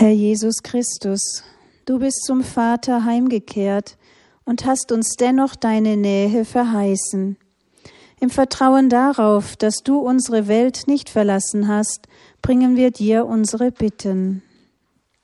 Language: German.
Herr Jesus Christus, du bist zum Vater heimgekehrt und hast uns dennoch deine Nähe verheißen. Im Vertrauen darauf, dass du unsere Welt nicht verlassen hast, bringen wir dir unsere Bitten.